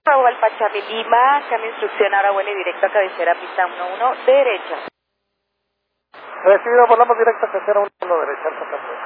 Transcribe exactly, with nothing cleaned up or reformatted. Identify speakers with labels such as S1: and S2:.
S1: Raúl Alpacharri Lima, cambio de instrucción, ahora vuele directo a cabecera, pista uno uno, derecha.
S2: Recibido, volamos directo a cabecera uno uno, derecha, al pasar.